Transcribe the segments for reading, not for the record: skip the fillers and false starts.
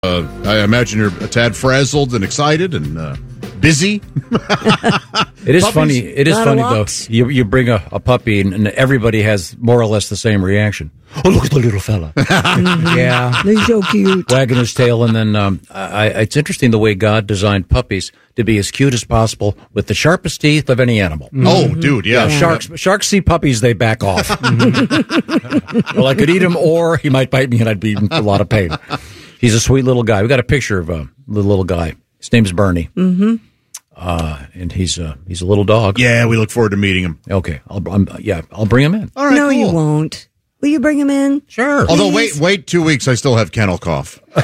I imagine you're a tad frazzled and excited and busy. It is funny. It is funny, though. You bring a puppy, and everybody has more or less the same reaction. Oh, look at the little fella. Yeah. They're so cute. Wagging his tail. And then it's interesting the way God designed puppies to be as cute as possible with the sharpest teeth of any animal. Mm-hmm. Oh, dude, yeah. Sharks see puppies, they back off. Well, I could eat him, or he might bite me, and I'd be in a lot of pain. He's a sweet little guy. We got a picture of the little guy. His name's Bernie. Mm-hmm. And he's a little dog. Yeah, we look forward to meeting him. Okay, I'll bring him in. All right, no, cool. you won't. Will you bring him in? Sure. Although, wait 2 weeks. I still have kennel cough. So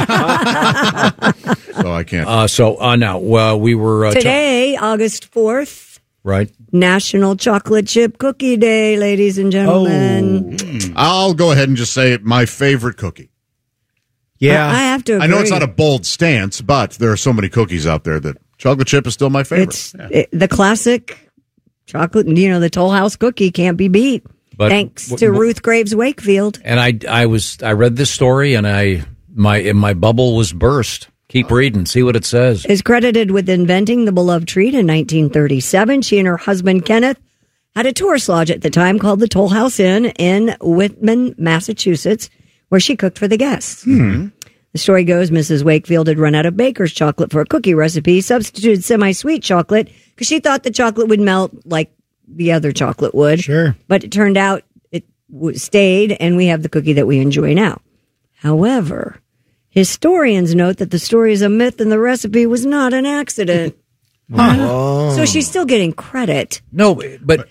I can't. Now, we were... Today, August 4th. Right. National Chocolate Chip Cookie Day, ladies and gentlemen. Oh. I'll go ahead and just say my favorite cookie. Yeah. I have to agree. I know it's not a bold stance, but there are so many cookies out there that chocolate chip is still my favorite. The classic chocolate, the Toll House cookie can't be beat. But thanks to Ruth Graves Wakefield. And I read this story, and my bubble was burst. Keep reading, see what it says. Is credited with inventing the beloved treat in 1937. She and her husband Kenneth had a tourist lodge at the time called the Toll House Inn in Whitman, Massachusetts, where she cooked for the guests. The story goes, Mrs. Wakefield had run out of baker's chocolate for a cookie recipe, substituted semi-sweet chocolate because she thought the chocolate would melt like the other chocolate would. Sure. But it turned out it stayed, and we have the cookie that we enjoy now. However, historians note that the story is a myth and the recipe was not an accident. So she's still getting credit. No, but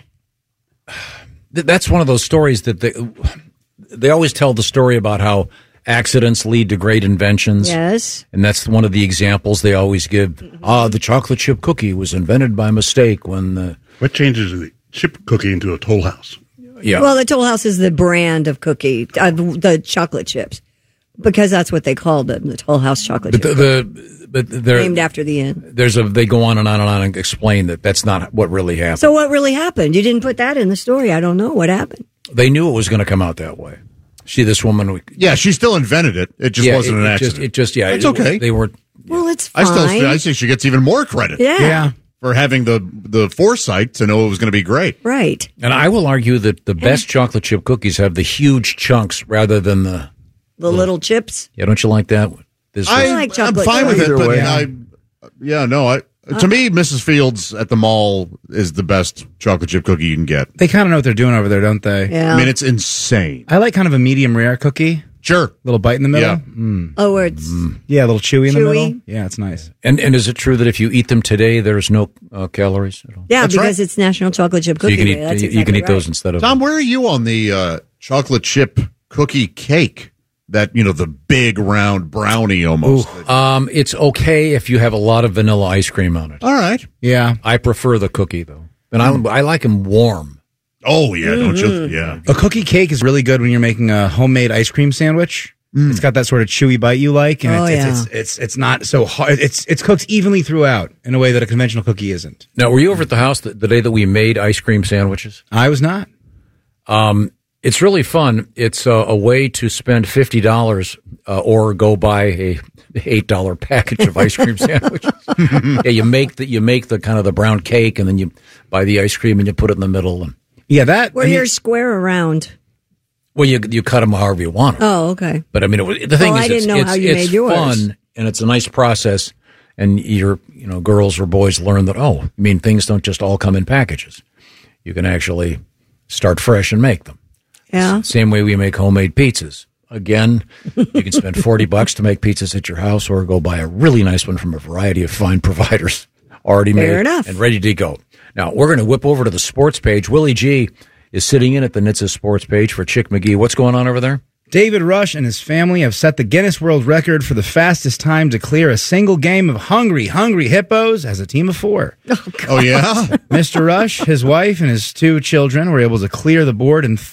that's one of those stories that they always tell the story about how accidents lead to great inventions. Yes. And that's one of the examples they always give. The chocolate chip cookie was invented by mistake when... What changes the chip cookie into a Toll House? Yeah. Well, the Toll House is the brand of cookie, the chocolate chips, because that's what they called them, the Toll House chocolate chips. But they're named after the inn. They go on and explain that that's not what really happened. So what really happened? You didn't put that in the story. I don't know what happened. They knew it was going to come out that way. See, this woman... Yeah, she still invented it. It just wasn't an accident. It's okay. They were... Well, it's fine. I think she gets even more credit. Yeah. For having the foresight to know it was going to be great. Right. And I will argue that the best chocolate chip cookies have the huge chunks rather than the little chips. Yeah, don't you like that? I like chocolate. I'm fine with it, but way. To me, Mrs. Fields at the mall is the best chocolate chip cookie you can get. They kind of know what they're doing over there, don't they? Yeah. I mean, it's insane. I like kind of a medium rare cookie. Sure. Little bite in the middle. Yeah. Oh, where it's Yeah, a little chewy in the Chewy. middle. Yeah, it's nice. And is it true that if you eat them today, there's no calories at all? yeah, That's because right. it's National Chocolate Chip So Cookie you can Day. eat That's you exactly can eat right. those instead of Tom, where are you on the chocolate chip cookie cake? That, the big round brownie almost. It's okay if you have a lot of vanilla ice cream on it. All right. Yeah. I prefer the cookie though, and I like them warm. Oh, yeah, don't you? Yeah. A cookie cake is really good when you're making a homemade ice cream sandwich. It's got that sort of chewy bite you like, and it's not so hard. It's cooked evenly throughout in a way that a conventional cookie isn't. Now, were you over at the house the day that we made ice cream sandwiches? I was not. It's really fun. It's a way to spend $50 or go buy a $8 package of ice cream sandwiches. Yeah, you make the kind of the brown cake, and then you buy the ice cream and you put it in the middle. And Yeah, that. Where you're square around. well, you cut them however you want them. Oh, okay. But I mean, the thing is, I didn't know how you made yours. fun and it's a nice process. And girls or boys learn that things don't just all come in packages. You can actually start fresh and make them. Yeah. Same way we make homemade pizzas. Again, you can spend $40 to make pizzas at your house, or go buy a really nice one from a variety of fine providers already Fair made enough. and ready to go. Now, we're going to whip over to the sports page. Willie G is sitting in at the NHTSA sports page for Chick McGee. What's going on over there? David Rush and his family have set the Guinness World Record for the fastest time to clear a single game of Hungry Hippos as a team of 4. Oh, yeah? Mr. Rush, his wife, and his 2 children were able to clear the board in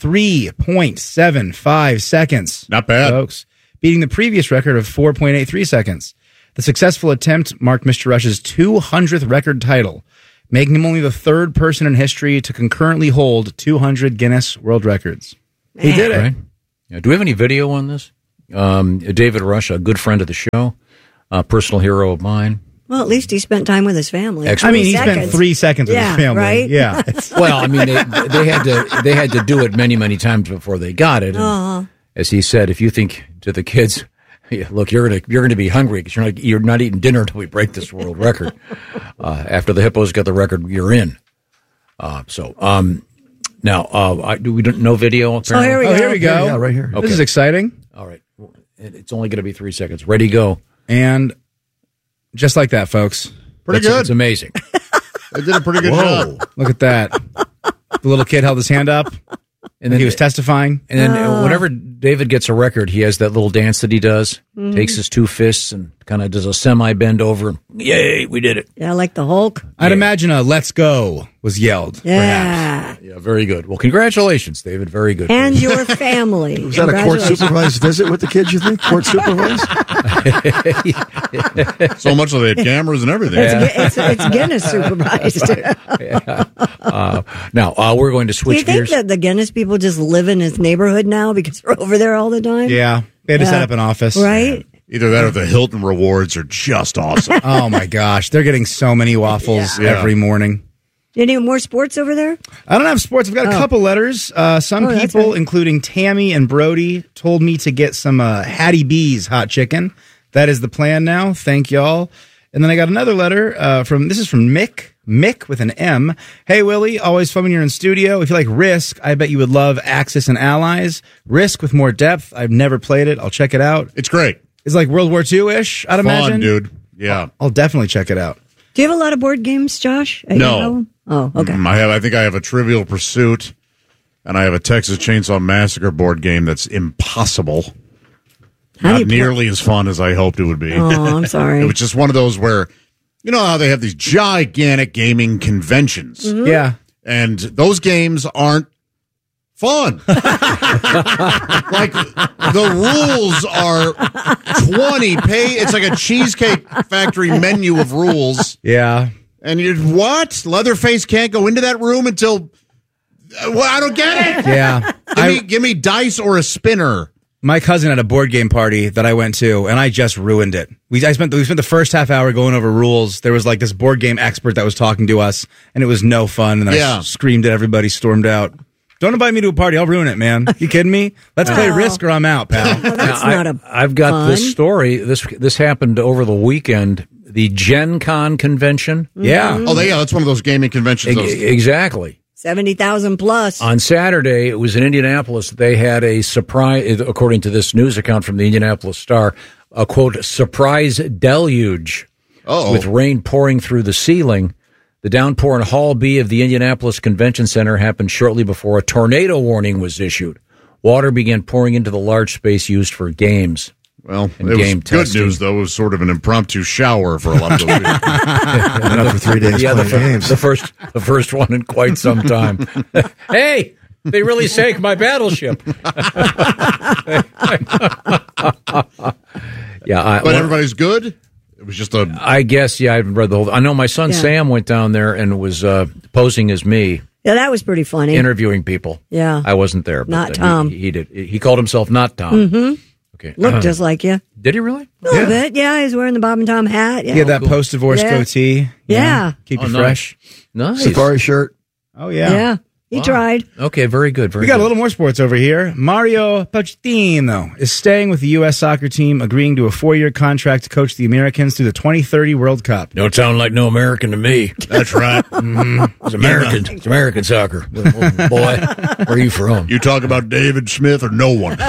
3.75 seconds. Not bad. Folks, beating the previous record of 4.83 seconds. The successful attempt marked Mr. Rush's 200th record title, making him only the 3rd person in history to concurrently hold 200 Guinness World Records. He did it. Right. Yeah, do we have any video on this? David Rush, a good friend of the show, a personal hero of mine. Well, at least he spent time with his family. I mean, he spent 3 seconds with his family. Right? Yeah. Well, I mean, they had to do it many, many times before they got it. And as he said, if you think to the kids, look, you're gonna be hungry because you're not eating dinner until we break this world record. After the Hippos get the record, you're in. Now, do we no video? Apparently? Here we go. Yeah, right here. Okay. This is exciting. All right, it's only going to be 3 seconds. Ready, go. And just like that, folks. Pretty good. It's amazing. They did a pretty good job. Look at that. The little kid held his hand up, and then he was testifying. And then whenever David gets a record, he has that little dance that he does. Takes his 2 fists and kind of does a semi-bend over. Yay, we did it. Yeah, like the Hulk. I'd imagine a "Let's go" was yelled. Yeah. Yeah, very good. Well, congratulations, David. Very good. And your family. Was that a court supervised visit with the kids, you think? Court supervised? So much so they had cameras and everything. It's Guinness supervised. Now, we're going to Do switch you think gears. that the Guinness people just live in his neighborhood now because we're over there all the time? Yeah. They had to set up an office. Right? Either that or the Hilton rewards are just awesome. Oh, my gosh. They're getting so many waffles every morning. Any more sports over there? I don't have sports. I've got a couple letters. Some people, including Tammy and Brody, told me to get some Hattie B's hot chicken. That is the plan now. Thank y'all. And then I got another letter this is from Mick with an M. Hey, Willie, always fun when you're in studio. If you like Risk, I bet you would love Axis and Allies. Risk with more depth. I've never played it. I'll check it out. It's great. It's like World War II-ish, I'd imagine. Fun, dude. Yeah. I'll definitely check it out. Do you have a lot of board games, Josh? at your No. home? Oh, okay. I think I have a Trivial Pursuit, and I have a Texas Chainsaw Massacre board game that's impossible. How do Not you play- nearly as fun as I hoped it would be. Oh, I'm sorry. It was just one of those where, you know how they have these gigantic gaming conventions, Mm-hmm. Yeah. and those games aren't fun. Like the rules are 20 It's like a Cheesecake Factory menu of rules. Yeah. And what? Leatherface can't go into that room until I don't get it. Yeah. Give me dice or a spinner. My cousin had a board game party that I went to, and I just ruined it. We spent the first half hour going over rules. There was like this board game expert that was talking to us, and it was no fun. And then I screamed at everybody, stormed out. Don't invite me to a party. I'll ruin it, man. You kidding me? Let's play Risk or I'm out, pal. Well, that's not a I've got fun. this story. This happened over the weekend. The Gen Con convention. Yeah. Oh, that's one of those gaming conventions. Exactly. 70,000 plus. On Saturday, it was in Indianapolis. They had a surprise, according to this news account from the Indianapolis Star, a quote, surprise deluge with rain pouring through the ceiling. The downpour in Hall B of the Indianapolis Convention Center happened shortly before a tornado warning was issued. Water began pouring into the large space used for games. Well, it and was game good testing. news, though. It was sort of an impromptu shower for a lot of those people. Been up for 3 days playing games. The first one in quite some time. Hey, they really sank my battleship. But everybody's good? It was just I guess, I haven't read the whole. I know my son Sam went down there and was posing as me. Yeah, that was pretty funny. Interviewing people. Yeah. I wasn't there. But Not Tom. He did. He called himself not Tom. Mm-hmm. Okay. Looked just like you. Did he really? A little bit. Yeah, he's wearing the Bob and Tom hat. Yeah. You get that post-divorce goatee. Yeah. Keep you fresh. Nice. Safari shirt. Oh, yeah. Yeah. He tried. Okay, very good. We got a little more sports over here. Mario Pochettino is staying with the U.S. soccer team, agreeing to a 4-year contract to coach the Americans through the 2030 World Cup. Don't sound like no American to me. That's right. It's American. It's American soccer. Well, boy, where are you from? You talk about David Smith or no one.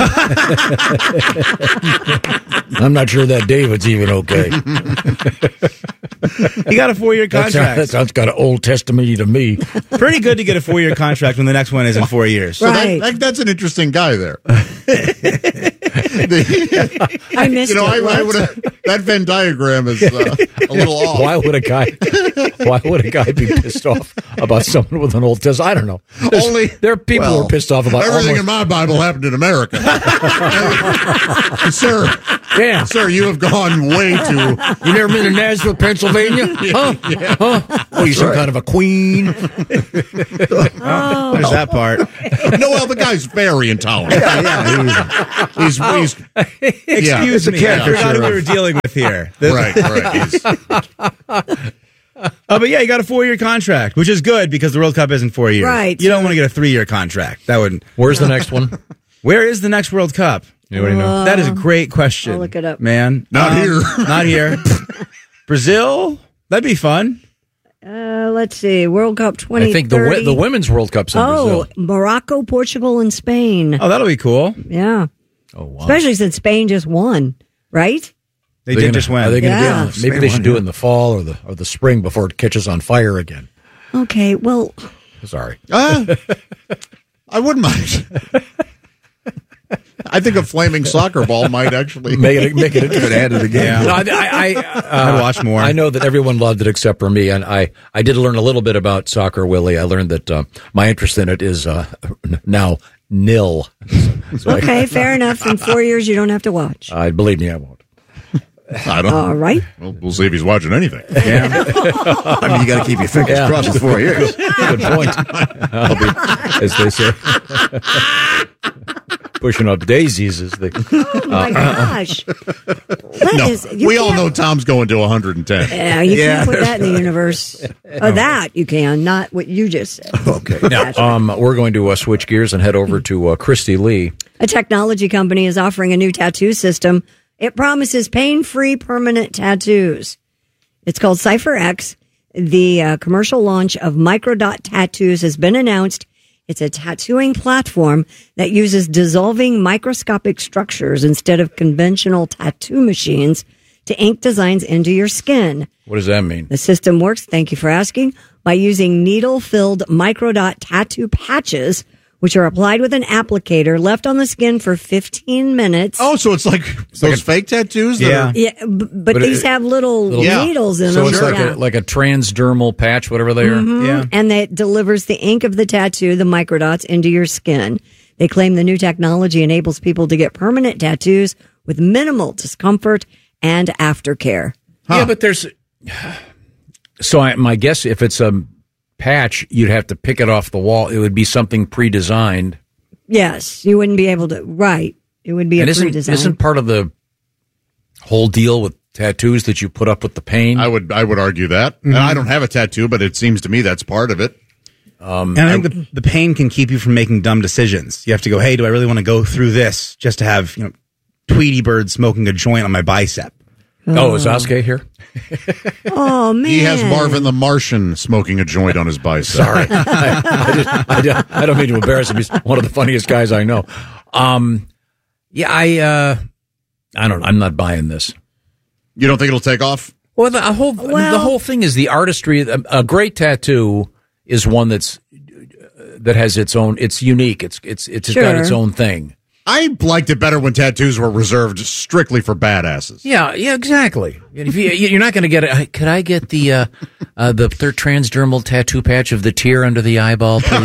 I'm not sure that David's even okay. He got a 4-year contract. That sounds kind of Old Testament to me. Pretty good to get a 4-year contract when the next one is in 4 years. So Right. that's an interesting guy there. I missed I it. would have. That Venn diagram is a little off. Why would a guy be pissed off about someone with an old test? I don't know. There are people who are pissed off about everything in my Bible happened in America. Sir, damn, sir, you have gone way too. You never been to Nashville, Pennsylvania? Huh? Oh, you're some kind of a queen. There's that part. No, well, the guy's very intolerant. He's excuse me. I forgot who we were dealing with here. Right. But yeah, you got a 4-year contract, which is good because the World Cup isn't 4 years. Right. You don't want to get a 3-year contract. That would. Where's the next one? Where is the next World Cup? Anybody know? That is a great question. I'll look it up. Man. Not here. Not here. Brazil? That'd be fun. Let's see. World Cup 2030. I think the Women's World Cup's in Brazil. Morocco, Portugal, and Spain. Oh, that'll be cool. Yeah. Oh, wow. Especially since Spain just won, right? They did just win. Are they going to Yeah. do it? Maybe they should do it in the fall or the spring before it catches on fire again. Okay, well, Sorry. I wouldn't mind. I think a flaming soccer ball might actually Make it Could add to the game. Yeah. No, I'd watch more. I know that everyone loved it except for me, and I did learn a little bit about soccer, Willie. I learned that my interest in it is now nil. So okay, fair enough. In 4 years, you don't have to watch. believe me, I won't. I don't. All right. Well, we'll see if he's watching anything. Yeah. I mean, you got to keep your fingers crossed for 4 years. Good point. I'll be, as they say, pushing up daisies as they. Oh my gosh. We all know Tom's going to 110. Yeah, you can't put that in the universe. That you can, not what you just said. Okay. Now, we're going to switch gears and head over to Christy Lee. A technology company is offering a new tattoo system. It promises pain-free permanent tattoos. It's called Cypher X. The commercial launch of Microdot Tattoos has been announced. It's a tattooing platform that uses dissolving microscopic structures instead of conventional tattoo machines to ink designs into your skin. What does that mean? The system works, thank you for asking, by using needle-filled Microdot tattoo patches, which are applied with an applicator left on the skin for 15 minutes. Oh, so it's like those fake tattoos? That Yeah. Yeah, but these have little needles in So them. it's like a transdermal patch, whatever they are. Yeah. And that delivers the ink of the tattoo, the microdots, into your skin. They claim the new technology enables people to get permanent tattoos with minimal discomfort and aftercare. Yeah, but there's. So my guess, if it's a patch, you'd have to pick it off the wall. It would be something pre-designed. Yes, you wouldn't be able to. Right, it would be a pre-design. Isn't part of the whole deal with tattoos that you put up with the pain? I would argue that. And I don't have a tattoo, but it seems to me that's part of it. And I think the pain can keep you from making dumb decisions. You have to go, hey, do I really want to go through this just to have, Tweety Bird smoking a joint on my bicep? Oh, is Sasuke here? Oh man, He has Marvin the Martian smoking a joint on his bicep. Sorry, I don't mean to embarrass him. He's one of the funniest guys I know. Yeah, I don't know. I'm not buying this. You don't think it'll take off? Well, the whole thing is the artistry. A great tattoo is one that has its own. It's unique. It's got its own thing. I liked it better when tattoos were reserved strictly for badasses. Yeah, exactly. If you're not going to get it, could I get the third transdermal tattoo patch of the tear under the eyeball, please?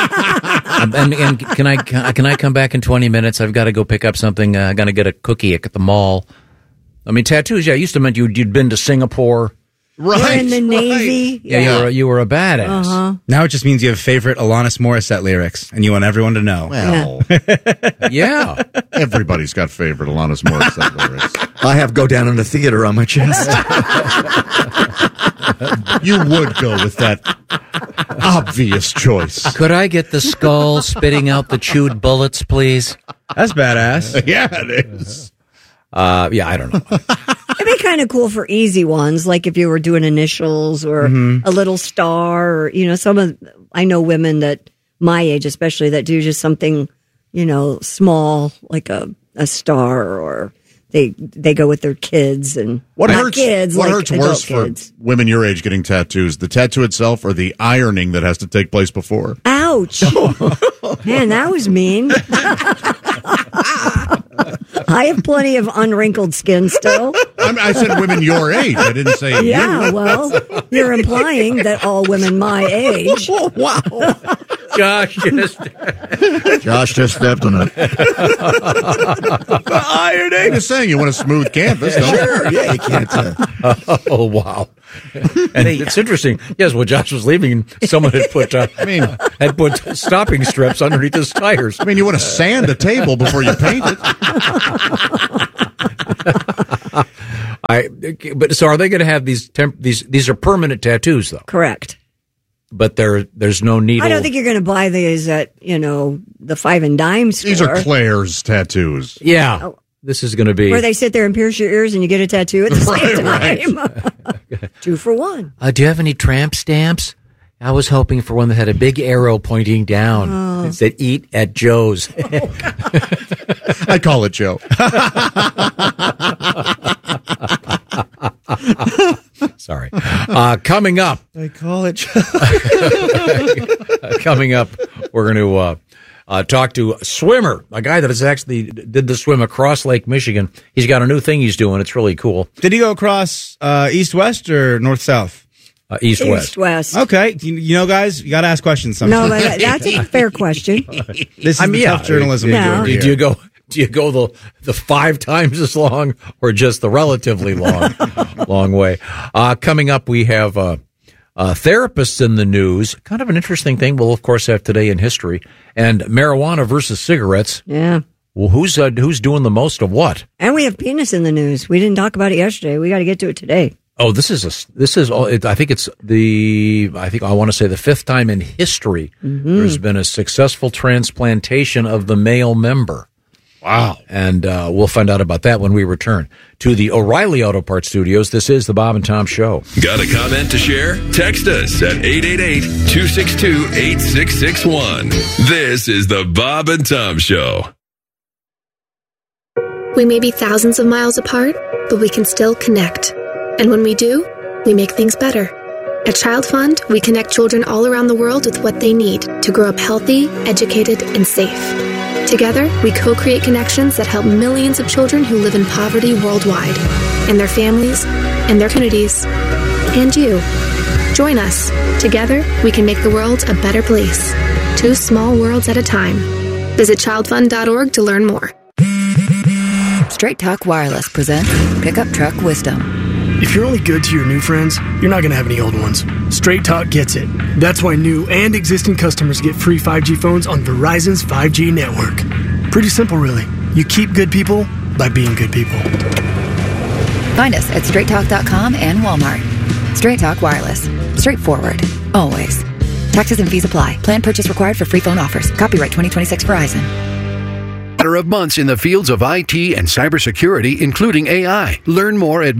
and can I come back in 20 minutes? I've got to go pick up something. I got to get a cookie at the mall. I mean, tattoos. Yeah, used to mean you'd been to Singapore. Right. You're in the Navy. Yeah, you were a badass. Uh-huh. Now it just means you have favorite Alanis Morissette lyrics, and you want everyone to know. Well, Yeah. everybody's got favorite Alanis Morissette lyrics. I have Go Down in the Theater on my chest. You would go with that obvious choice. Could I get the skull spitting out the chewed bullets, please? That's badass. Yeah, it is. Yeah, I don't know. It'd be kind of cool for easy ones, like if you were doing initials or a little star, or I know women that my age, especially, that do just something, small, like a star, or they go with their kids and What not hurts? kids, What like hurts adult worse kids. for women your age getting tattoos? The tattoo itself, or the ironing that has to take place before? Ouch! Man, that was mean. I have plenty of unwrinkled skin still. I said women your age. I didn't say Yeah, you. well, you're implying that all women my age. Oh, wow. Josh just Josh just stepped on it. I'm just saying you want a smooth canvas, don't you? Sure, yeah, you can't. oh wow. And it's interesting. Yes, when Josh was leaving, someone had put had put stopping strips underneath his tires. I mean, you want to sand a table before you paint it. But so are they going to have these these are permanent tattoos though? Correct. But there's no needle. I don't think you're going to buy these at, the 5 and dime store. These are Claire's tattoos. Yeah. Oh. This is going to be where they sit there and pierce your ears and you get a tattoo at the same time. Right. 2 for 1. Do you have any tramp stamps? I was hoping for one that had a big arrow pointing down. It said "Eat at Joe's." I call it Joe. Sorry. Coming up. I call it. Coming up, we're going to talk to a swimmer, a guy that has actually did the swim across Lake Michigan. He's got a new thing he's doing. It's really cool. Did he go across east-west or north-south? East-west. East-west. Okay. Guys, you got to ask questions sometimes. No, but that's a fair question. This is the tough journalism we do over here. Do you go the 5 times as long or just the relatively long way? Coming up, we have therapists in the news. Kind of an interesting thing. We'll, of course, have Today in History. And marijuana versus cigarettes. Yeah. Well, who's doing the most of what? And we have penis in the news. We didn't talk about it yesterday. We got to get to it today. Oh, I think I want to say the 5th time in history there's been a successful transplantation of the male member. Wow. And we'll find out about that when we return to the O'Reilly Auto Parts Studios. This is the Bob and Tom Show. Got a comment to share? Text us at 888-262-8661. This is the Bob and Tom Show. We may be thousands of miles apart, but we can still connect. And when we do, we make things better. At Child Fund, we connect children all around the world with what they need to grow up healthy, educated, and safe. Together, we co-create connections that help millions of children who live in poverty worldwide, and their families, and their communities, and you. Join us. Together, we can make the world a better place. 2 small worlds at a time. Visit childfund.org to learn more. Straight Talk Wireless presents Pickup Truck Wisdom. If you're only good to your new friends, you're not going to have any old ones. Straight Talk gets it. That's why new and existing customers get free 5G phones on Verizon's 5G network. Pretty simple, really. You keep good people by being good people. Find us at straighttalk.com and Walmart. Straight Talk Wireless. Straightforward. Always. Taxes and fees apply. Plan purchase required for free phone offers. Copyright 2026 Verizon. Of months in the fields of IT and cybersecurity, including AI. Learn more at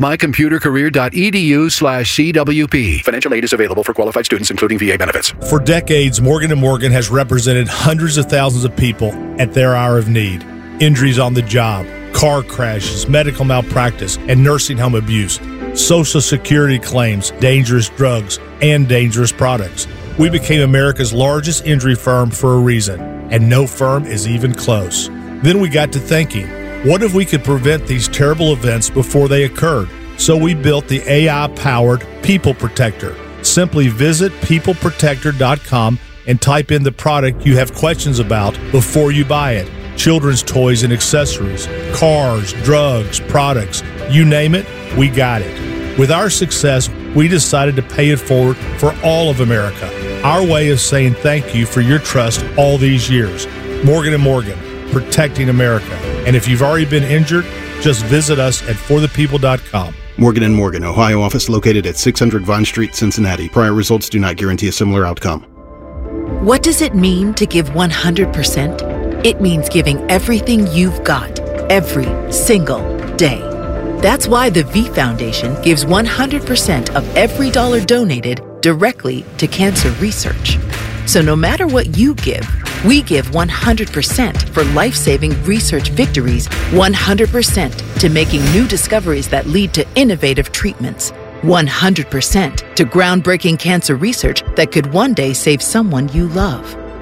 mycomputercareer.edu/CWP. Financial aid is available for qualified students, including VA benefits. For decades, Morgan & Morgan has represented hundreds of thousands of people at their hour of need. Injuries on the job, car crashes, medical malpractice, and nursing home abuse, Social Security claims, dangerous drugs, and dangerous products. We became America's largest injury firm for a reason, and no firm is even close. Then we got to thinking, what if we could prevent these terrible events before they occurred? So we built the AI-powered People Protector. Simply visit peopleprotector.com and type in the product you have questions about before you buy it. Children's toys and accessories, cars, drugs, products, you name it, we got it. With our success, we decided to pay it forward for all of America. Our way of saying thank you for your trust all these years. Morgan & Morgan. Protecting America. And if you've already been injured, just visit us at forthepeople.com. Morgan & Morgan, Ohio office located at 600 Vine Street, Cincinnati. Prior results do not guarantee a similar outcome. What does it mean to give 100%? It means giving everything you've got, every single day. That's why the V Foundation gives 100% of every dollar donated directly to cancer research. So no matter what you give, we give 100% for life-saving research victories, 100% to making new discoveries that lead to innovative treatments, 100% to groundbreaking cancer research that could one day save someone you love.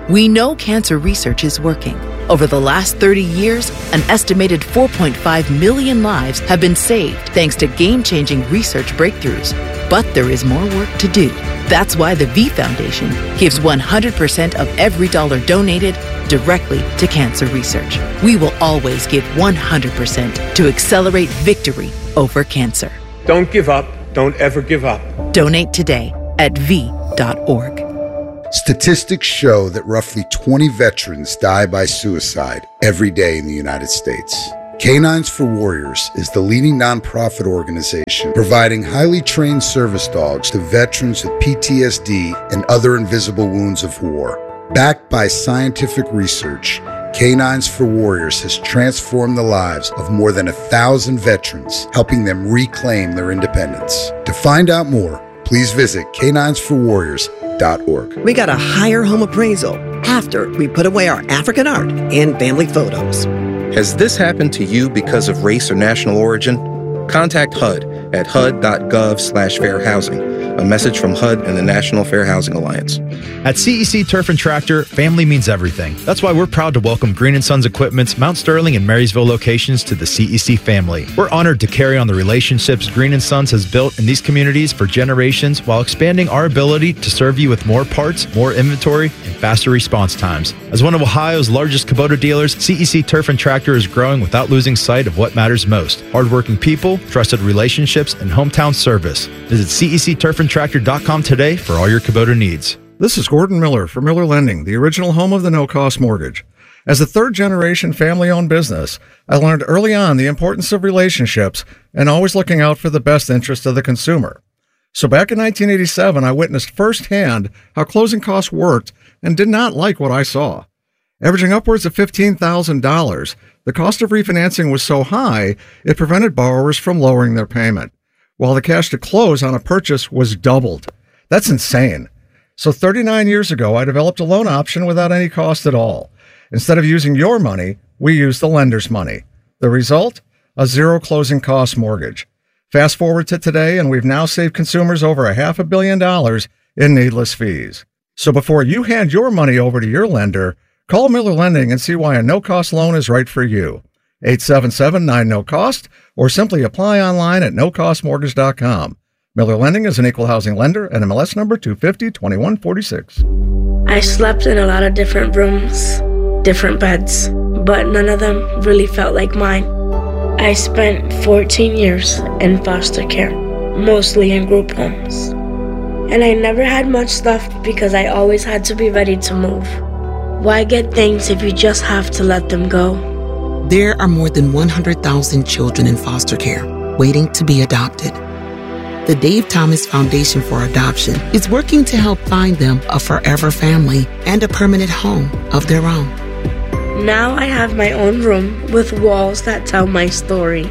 We know cancer research is working. Over the last 30 years, an estimated 4.5 million lives have been saved thanks to game-changing research breakthroughs. But there is more work to do. That's why the V Foundation gives 100% of every dollar donated directly to cancer research. We will always give 100% to accelerate victory over cancer. Don't give up. Don't ever give up. Donate today at V.org. Statistics show that roughly 20 veterans die by suicide every day in the United States. Canines for Warriors is the leading nonprofit organization providing highly trained service dogs to veterans with PTSD and other invisible wounds of war. Backed by scientific research, Canines for Warriors has transformed the lives of more than 1,000 veterans, helping them reclaim their independence. To find out more, please visit caninesforwarriors.org. We got a higher home appraisal after we put away our African art and family photos. Has this happened to you because of race or national origin? Contact HUD at hud.gov/fair housing. A message from HUD and the National Fair Housing Alliance. At CEC Turf and Tractor, family means everything. That's why we're proud to welcome Green & Sons Equipment's Mount Sterling and Marysville locations to the CEC family. We're honored to carry on the relationships Green & Sons has built in these communities for generations while expanding our ability to serve you with more parts, more inventory, and faster response times. As one of Ohio's largest Kubota dealers, CEC Turf and Tractor is growing without losing sight of what matters most: hardworking people, trusted relationships, and hometown service. Visit CECTurfandTractor.com today for all your Kubota needs. This is Gordon Miller for Miller Lending, the original home of the no-cost mortgage. As a third-generation family-owned business, I learned early on the importance of relationships and always looking out for the best interest of the consumer. So back in 1987, I witnessed firsthand how closing costs worked and did not like what I saw. Averaging upwards of $15,000, the cost of refinancing was so high, it prevented borrowers from lowering their payment, while the cash to close on a purchase was doubled. That's insane. So 39 years ago, I developed a loan option without any cost at all. Instead of using your money, we used the lender's money. The result? A zero closing cost mortgage. Fast forward to today, and we've now saved consumers over $500 million in needless fees. So before you hand your money over to your lender, call Miller Lending and see why a no-cost loan is right for you. 877-9-NO-COST, or simply apply online at nocostmortgage.com. Miller Lending is an equal housing lender and MLS number 250-2146. I slept in a lot of different rooms, different beds, but none of them really felt like mine. I spent 14 years in foster care, mostly in group homes. And I never had much stuff because I always had to be ready to move. Why get things if you just have to let them go? There are more than 100,000 children in foster care waiting to be adopted. The Dave Thomas Foundation for Adoption is working to help find them a forever family and a permanent home of their own. Now I have my own room with walls that tell my story.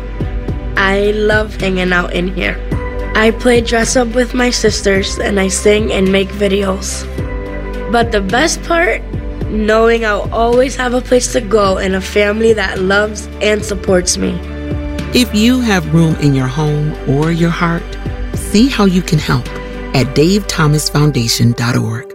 I love hanging out in here. I play dress up with my sisters and I sing and make videos. But the best part? Knowing I'll always have a place to go and a family that loves and supports me. If you have room in your home or your heart, see how you can help at davethomasfoundation.org.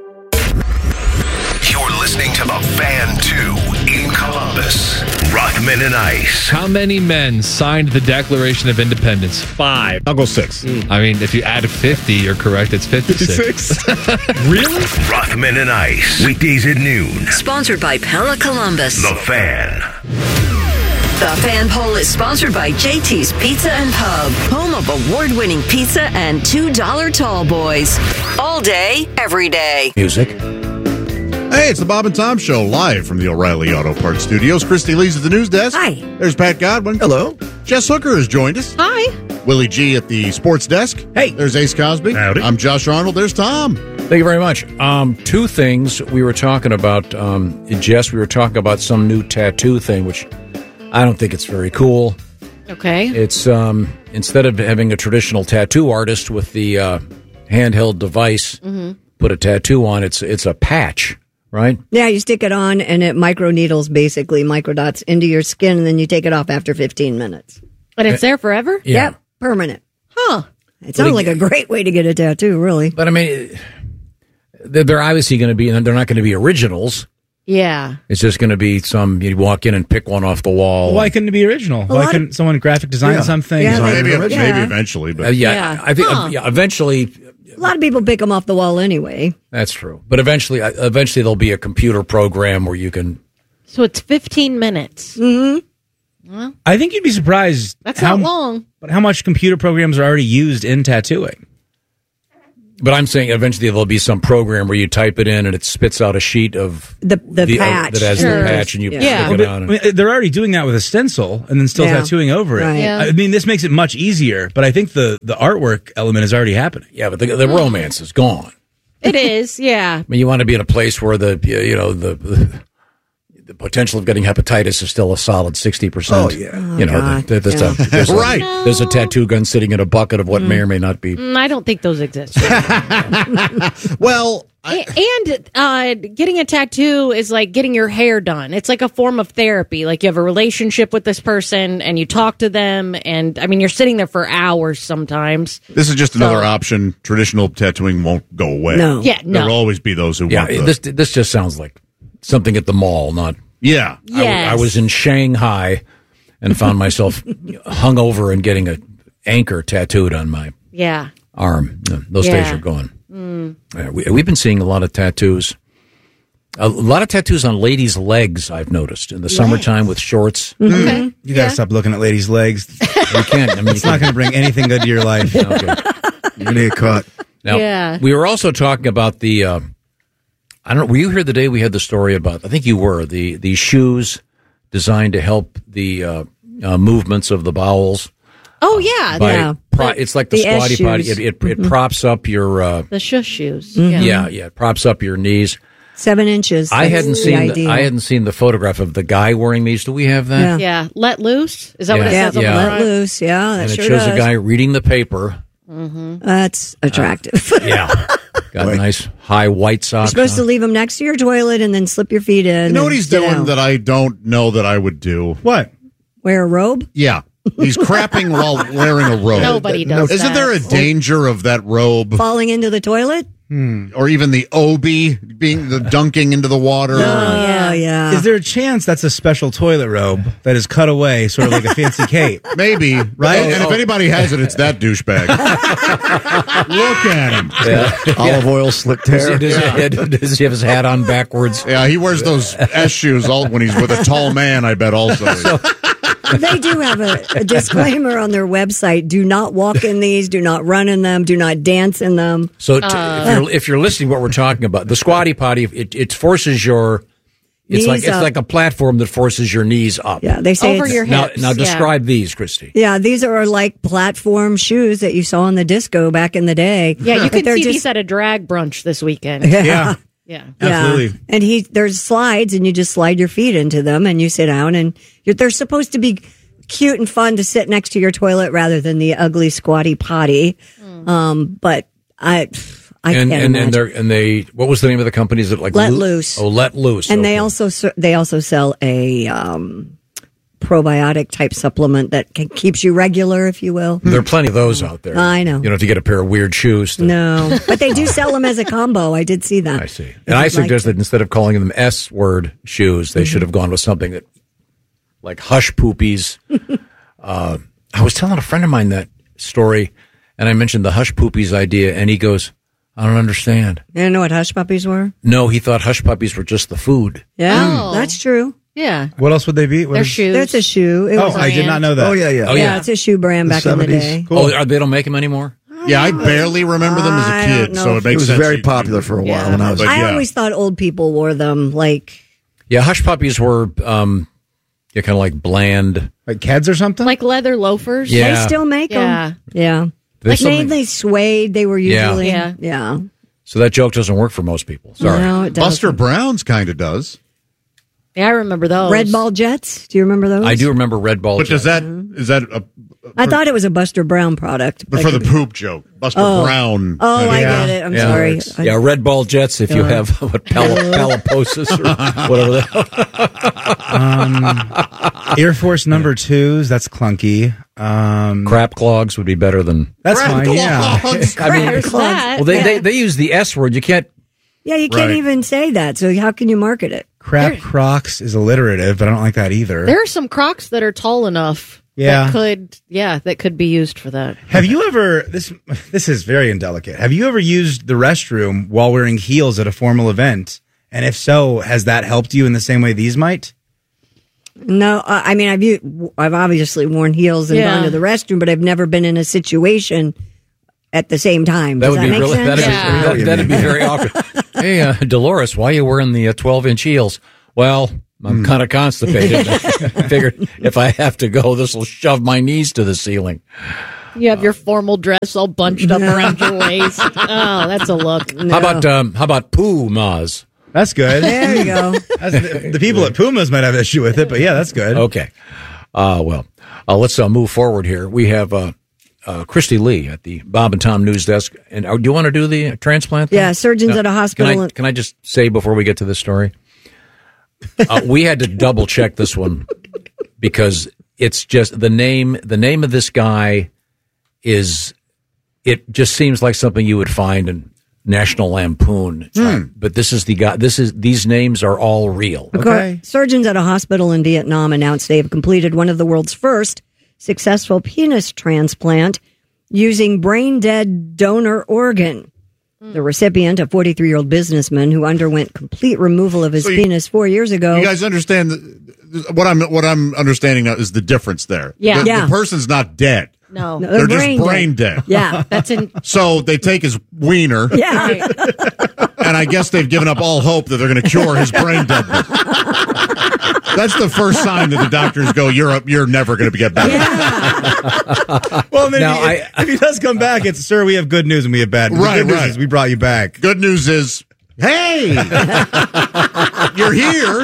You're listening to The Fan 2 in Columbus. Rothman and Ice. How many men signed the Declaration of Independence? 5. I'll go 6. I mean, if you add 50, you're correct. It's 56. Really? Rothman and Ice. Weekdays at noon. Sponsored by Pella Columbus. The Fan. The Fan Poll is sponsored by JT's Pizza and Pub, home of award-winning pizza and $2 tall boys. All day, every day. Music. Hey, it's the Bob and Tom Show, live from the O'Reilly Auto Parts Studios. Christy Lee's at the news desk. Hi. There's Pat Godwin. Hello. Jess Hooker has joined us. Hi. Willie G at the sports desk. Hey. There's Ace Cosby. Howdy. I'm Josh Arnold. There's Tom. Thank you very much. Two things we were talking about, Jess, we were talking about some new tattoo thing, which I don't think it's very cool. Okay. It's instead of having a traditional tattoo artist with the handheld device put a tattoo on, it's a patch. Right? Yeah, you stick it on and it microneedles, basically, microdots into your skin, and then you take it off after 15 minutes. But it's there forever? Yeah. Yep, permanent. Huh. It sounds like a great way to get a tattoo, really. But I mean, They're obviously going to be, and they're not going to be originals. Yeah. It's just going to be you walk in and pick one off the wall. Why couldn't it be original? Why couldn't someone graphic design something? Maybe eventually. But I think eventually. A lot of people pick them off the wall anyway. That's true. But eventually there'll be a computer program where you can. So it's 15 minutes. Mm-hmm. Well, I think you'd be surprised. That's not long. But how much computer programs are already used in tattooing? But I'm saying eventually there'll be some program where you type it in and it spits out a sheet of the patch that has the patch, and you stick it on. They're already doing that with a stencil and then still tattooing over it. Right. I mean, this makes it much easier, but I think the artwork element is already happening. Yeah, but the romance is gone. It is, yeah. I mean, you want to be in a place where the potential of getting hepatitis is still a solid 60%. Oh, yeah. There's a tattoo gun sitting in a bucket of what may or may not be. I don't think those exist. Well, and getting a tattoo is like getting your hair done. It's like a form of therapy. Like you have a relationship with this person and you talk to them, and I mean, you're sitting there for hours sometimes. This is just another option. Traditional tattooing won't go away. No. Yeah, no. There will always be those who want this just sounds like something at the mall, not. Yeah. Yes. I was in Shanghai and found myself hungover and getting an anchor tattooed on my arm. Those days are gone. We've been seeing a lot of tattoos. A lot of tattoos on ladies' legs, I've noticed, in the summertime with shorts. Mm-hmm. Okay. You got to stop looking at ladies' legs. You can't. I mean, it's not going to bring anything good to your life. Okay. You're going to get caught. Now, we were also talking about the... I don't know. Were you here the day we had the story about? I think you were the shoes designed to help the movements of the bowels. Oh yeah, It's like the squatty potty. It props up your the shush shoes. Yeah, it props up your knees. 7 inches. I hadn't seen the photograph of the guy wearing these. Do we have that? Yeah. Let loose. Is that what it says on the Let front? loose. Yeah, that and it sure shows does. a guy reading the paper. Mm-hmm. That's attractive. Got nice high white You're socks. supposed to leave them next to your toilet and then slip your feet in. You know what he's sit doing down. that I don't know that I would do? What? Wear a robe? Yeah. He's crapping while wearing a robe. Nobody does Isn't that. there a danger of that robe? Falling into the toilet? Or even the obi being the dunking into the water? Oh, yeah. Is there a chance that's a special toilet robe that is cut away, sort of like a fancy cape? Maybe. Right? And if anybody has it, it's that douchebag. Look at him. Olive oil slicked hair. Does he have his hat on backwards? Yeah, he wears those S shoes when he's with a tall man, I bet also. They do have a disclaimer on their website. Do not walk in these. Do not run in them. Do not dance in them. So if you're listening to what we're talking about, the squatty potty, it forces your... It's like a platform that forces your knees up. Yeah, they say over your hips. Now describe these, Christy. Yeah, these are like platform shoes that you saw in the disco back in the day. Yeah, you But can see these at a drag brunch this weekend. Yeah. Yeah. Absolutely. And there's slides, and you just slide your feet into them, and you sit down, and they're supposed to be cute and fun to sit next to your toilet rather than the ugly squatty potty. But I can't imagine. And they what was the name of the company? Is it like Let Loose? Oh, Let Loose. And okay. they also sell a probiotic type supplement that keeps you regular, if you will. There are plenty of those out there. I know. You don't have to get a pair of weird shoes. No, but they do sell them as a combo. I did see that. I see. And I suggest that instead of calling them S-word shoes, they should have gone with something that, like Hush Poopies. I was telling a friend of mine that story, and I mentioned the Hush Poopies idea, and he goes, I don't understand. You didn't know what Hush Puppies were? No, he thought Hush Puppies were just the food. Yeah, that's true. Yeah. What else would they be? They're shoes. That's a shoe. It was I did not know that. Oh, yeah. Yeah, it's a shoe brand back in the day. Cool. Oh, they don't make them anymore? Yeah, I barely remember them as a kid, so it makes was sense. very popular for a while when I was. I always thought old people wore them. Yeah, Hush Puppies were kind of like bland. Like Keds or something? Like leather loafers. Yeah. They still make them. Yeah. There's Like something- they swayed. They were usually. Yeah. So that joke doesn't work for most people. Sorry. No, it doesn't. Buster Brown's kind of does. Yeah, I remember those. Red Ball Jets. Do you remember those? I do remember Red Ball. But is that I thought it was a Buster Brown product. but for the poop joke? Buster Brown. Oh, I get it. I'm sorry. Yeah, Red Ball Jets if you have palaposis or whatever that. Air Force number 2s. That's clunky. Crap clogs would be better than. That's fine. Yeah. I mean, There's that. well, they use the S word. You can't Yeah, you can't even say that. So how can you market it? Crap Crocs is alliterative, but I don't like that either. There are some Crocs that are tall enough. Yeah. that could be used for that. Have you ever, this is very indelicate. Have you ever used the restroom while wearing heels at a formal event? And if so, has that helped you in the same way these might? No, I mean, I've obviously worn heels and gone to the restroom, but I've never been in a situation at the same time. Does that make sense? That'd be very awkward. Hey, Dolores, why are you wearing the 12-inch heels? Well, I'm kind of constipated. I figured if I have to go, this will shove my knees to the ceiling. You have your formal dress all bunched up around your waist. Oh, that's a look. No. How about Pumas? That's good. There you go. The people at Pumas might have an issue with it, but yeah, that's good. Okay. Let's move forward here. We have Christy Lee at the Bob and Tom News Desk. And do you want to do the transplant thing? Yeah, surgeons at a hospital. Can I just say before we get to this story? We had to double check this one because it's just the name of this guy it just seems like something you would find in National Lampoon. But this is the guy. These names are all real. Okay. Surgeons at a hospital in Vietnam announced they have completed one of the world's first successful penis transplant using brain-dead donor organ. The recipient, a 43-year-old businessman who underwent complete removal of his penis 4 years ago. You guys understand what I'm understanding now is the difference there. Yeah. The person's not dead. No, they're just brain dead. Yeah, that's in. So they take his wiener. Yeah. And I guess they've given up all hope that they're going to cure his brain deadness. That's the first sign that the doctors go, you're never going to get better. Yeah. Well, maybe if he does come back, it's, sir, we have good news and we have bad news. Right, Good news right. is we brought you back. Good news is, hey, you're here.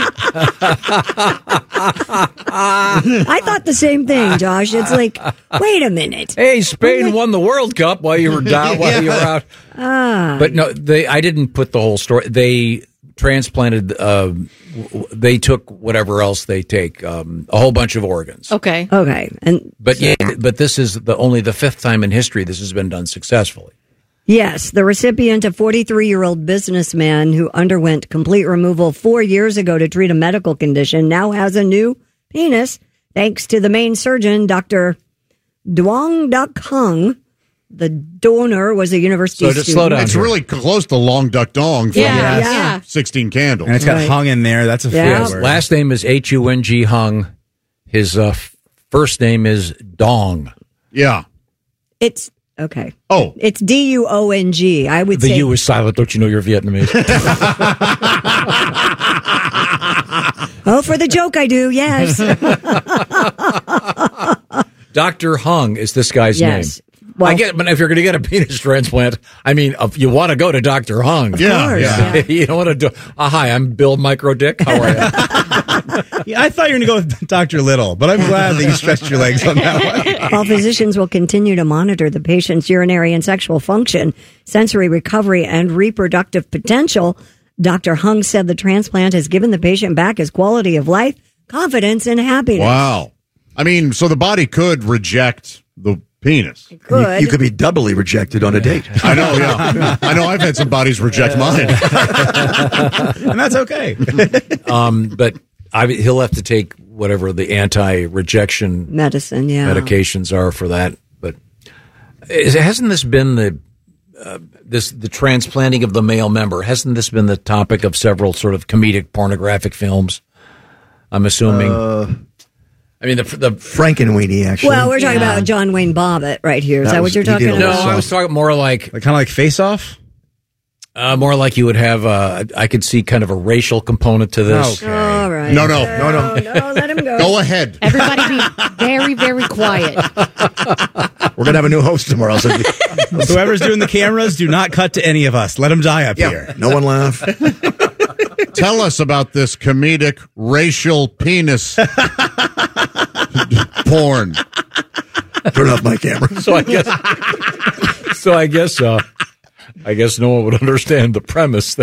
I thought the same thing, Josh. It's like, wait a minute. Hey, Spain won the World Cup while you were down, while you were out. But no, I didn't put the whole story. They transplanted. They took whatever else they take, a whole bunch of organs. Okay. But this is only the fifth time in history this has been done successfully. Yes, the recipient, a 43-year-old businessman who underwent complete removal 4 years ago to treat a medical condition, now has a new penis, thanks to the main surgeon, Dr. Duong Duc Hung. The donor was a university student. Slow down. It's really close to Long Duck Dong from 16 Candles. And it's got Hung in there. That's a Yes. word. Last name is Hung. Hung. His first name is Dong. Yeah. It's okay. Oh. It's Duong. I would The say U is silent. Don't you know you're Vietnamese? Oh, for the joke I do, yes. Dr. Hung is this guy's name. Well, I get, but if you're going to get a penis transplant, I mean, you want to go to Dr. Hung. Yeah. You don't want to do. Hi, I'm Bill Micro Dick. How are you? Yeah, I thought you were going to go with Dr. Little, but I'm glad that you stretched your legs on that one. While physicians will continue to monitor the patient's urinary and sexual function, sensory recovery, and reproductive potential, Dr. Hung said the transplant has given the patient back his quality of life, confidence, and happiness. Wow. I mean, so the body could reject the penis. It could. You could be doubly rejected on a date. I know, yeah. I know I've had some bodies reject mine. And that's okay. But he'll have to take whatever the anti-rejection medicine, medications are for that. But hasn't this been the transplanting of the male member? Hasn't this been the topic of several sort of comedic pornographic films? I'm assuming. I mean, the Frankenweenie, actually. Well, we're talking about John Wayne Bobbitt right here. Is that what you're talking about? No, I was talking more like kind of like Face Off? More like you would have, I could see kind of a racial component to this. Okay. All right. No, let him go. Go ahead. Everybody be very, very quiet. We're going to have a new host tomorrow. So whoever's doing the cameras, do not cut to any of us. Let them die up here. No one laugh. Tell us about this comedic racial penis porn. Turn off my camera. So I guess no one would understand the premise.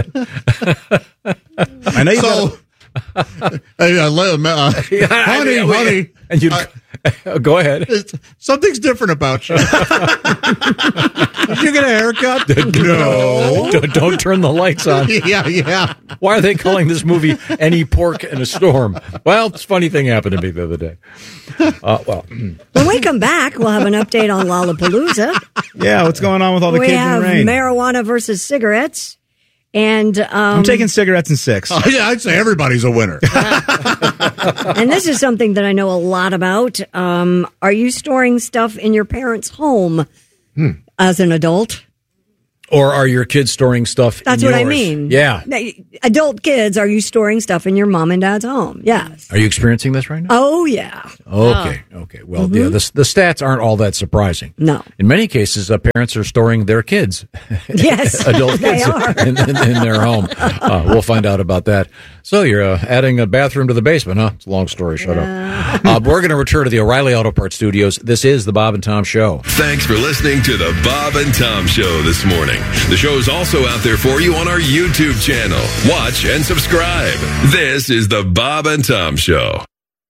I know you. Honey, and Go ahead. Something's different about you. Did you get a haircut? No. Don't turn the lights on. Yeah. Why are they calling this movie Any Pork in a Storm? Well, this funny thing happened to me the other day. When we come back, we'll have an update on Lollapalooza. Yeah, what's going on with all the kids in the rain? We have marijuana versus cigarettes. And I'm taking cigarettes in 6. Oh, yeah, I'd say everybody's a winner. And this is something that I know a lot about. Are you storing stuff in your parents' home as an adult? Or are your kids storing stuff That's in yours? what I mean. Yeah. Adult kids, are you storing stuff in your mom and dad's home? Yes. Are you experiencing this right now? Oh, yeah. Okay. Well, yeah, the stats aren't all that surprising. No. In many cases, parents are storing their kids. Yes, adult they kids are. in their home. We'll find out about that. So you're adding a bathroom to the basement, huh? It's a long story. Shut up. We're going to return to the O'Reilly Auto Parts Studios. This is the Bob and Tom Show. Thanks for listening to the Bob and Tom Show this morning. The show is also out there for you on our YouTube channel. Watch and subscribe. This is the Bob and Tom Show.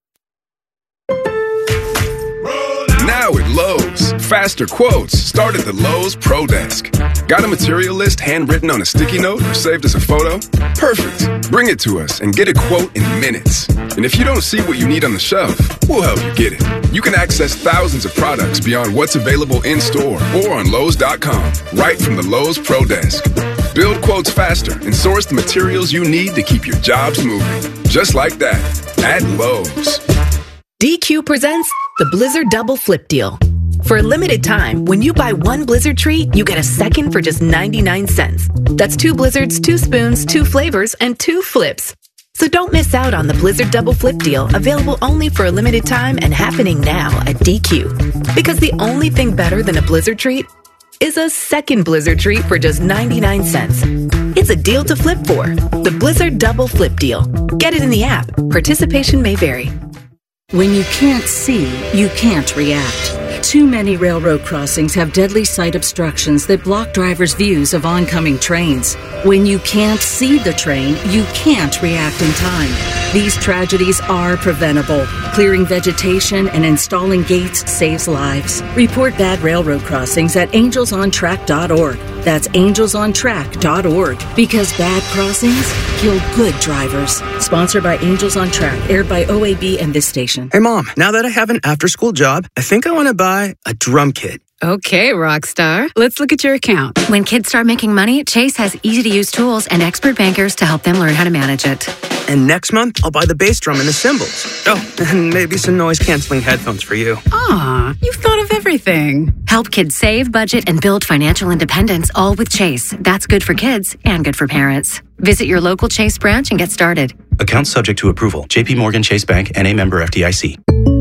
Now at Lowe's, faster quotes start at the Lowe's Pro Desk. Got a material list handwritten on a sticky note or saved as a photo? Perfect. Bring it to us and get a quote in minutes. And if you don't see what you need on the shelf, we'll help you get it. You can access thousands of products beyond what's available in store or on Lowe's.com, right from the Lowe's Pro Desk. Build quotes faster and source the materials you need to keep your jobs moving. Just like that, at Lowe's. DQ presents the Blizzard Double Flip Deal. For a limited time, when you buy one Blizzard treat, you get a second for just 99 cents. That's 2 Blizzards, 2 spoons, 2 flavors, and 2 flips. So don't miss out on the Blizzard Double Flip Deal, available only for a limited time and happening now at DQ. Because the only thing better than a Blizzard treat is a second Blizzard treat for just 99 cents. It's a deal to flip for. The Blizzard Double Flip Deal. Get it in the app. Participation may vary. When you can't see, you can't react. Too many railroad crossings have deadly sight obstructions that block drivers' views of oncoming trains. When you can't see the train, you can't react in time. These tragedies are preventable. Clearing vegetation and installing gates saves lives. Report bad railroad crossings at angelsontrack.org. That's angelsontrack.org. Because bad crossings kill good drivers. Sponsored by Angels on Track, aired by OAB and this station. Hey, Mom, now that I have an after-school job, I think I want to buy a drum kit. Okay, Rockstar. Let's look at your account. When kids start making money, Chase has easy-to-use tools and expert bankers to help them learn how to manage it. And next month, I'll buy the bass drum and the cymbals. Oh, and maybe some noise-canceling headphones for you. Aw, you've thought of everything. Help kids save, budget, and build financial independence, all with Chase. That's good for kids and good for parents. Visit your local Chase branch and get started. Account subject to approval. J.P. Morgan Chase Bank, N.A. member FDIC.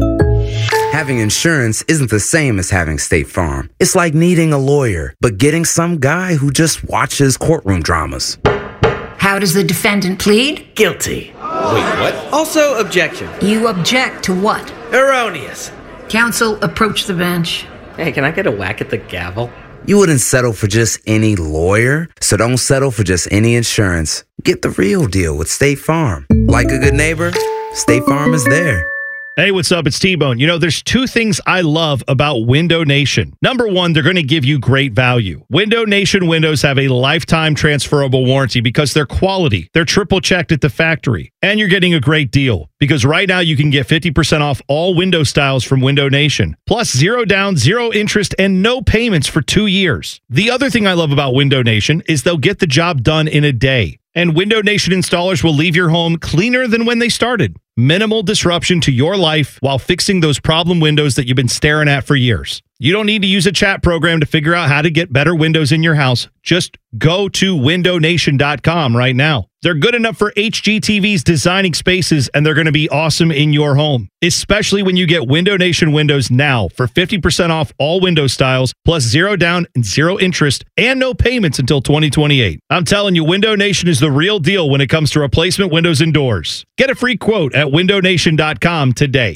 Having insurance isn't the same as having State Farm. It's like needing a lawyer, but getting some guy who just watches courtroom dramas. How does the defendant plead? Guilty. Wait, what? Also, objection. You object to what? Erroneous. Counsel, approach the bench. Hey, can I get a whack at the gavel? You wouldn't settle for just any lawyer, so don't settle for just any insurance. Get the real deal with State Farm. Like a good neighbor, State Farm is there. Hey, what's up? It's T-Bone. You know, there's 2 things I love about Window Nation. Number 1, they're going to give you great value. Window Nation windows have a lifetime transferable warranty because they're quality. They're triple checked at the factory. And you're getting a great deal because right now you can get 50% off all window styles from Window Nation. Plus 0 down, 0 interest, and no payments for 2 years. The other thing I love about Window Nation is they'll get the job done in a day. And Window Nation installers will leave your home cleaner than when they started. Minimal disruption to your life while fixing those problem windows that you've been staring at for years. You don't need to use a chat program to figure out how to get better windows in your house. Just go to windownation.com right now. They're good enough for HGTV's designing spaces, and they're going to be awesome in your home, especially when you get Window Nation windows now for 50% off all window styles, plus 0 down and 0 interest, and no payments until 2028. I'm telling you, Window Nation is the real deal when it comes to replacement windows and doors. Get a free quote at windownation.com today.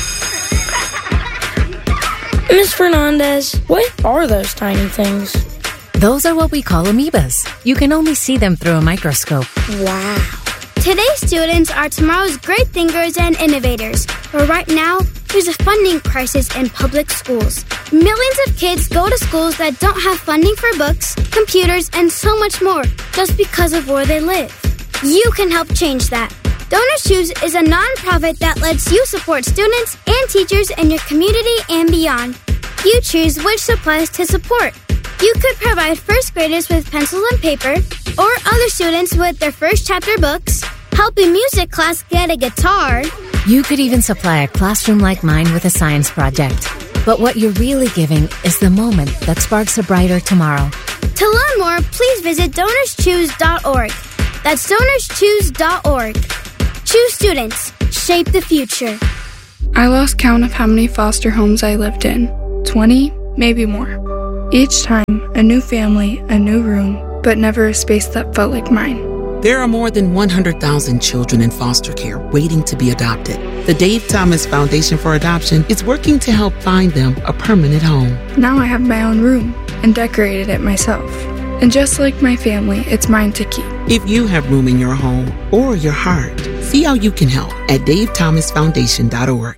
Ms. Fernandez, what are those tiny things? Those are what we call amoebas. You can only see them through a microscope. Wow. Today's students are tomorrow's great thinkers and innovators. But right now, there's a funding crisis in public schools. Millions of kids go to schools that don't have funding for books, computers, and so much more just because of where they live. You can help change that. Donors Choose is a nonprofit that lets you support students and teachers in your community and beyond. You choose which supplies to support. You could provide first graders with pencils and paper, or other students with their first chapter books, help a music class get a guitar. You could even supply a classroom like mine with a science project. But what you're really giving is the moment that sparks a brighter tomorrow. To learn more, please visit DonorsChoose.org. That's DonorsChoose.org. Choose students. Shape the future. I lost count of how many foster homes I lived in. 20, maybe more. Each time, a new family, a new room, but never a space that felt like mine. There are more than 100,000 children in foster care waiting to be adopted. The Dave Thomas Foundation for Adoption is working to help find them a permanent home. Now I have my own room and decorated it myself. And just like my family, it's mine to keep. If you have room in your home or your heart, see how you can help at davethomasfoundation.org.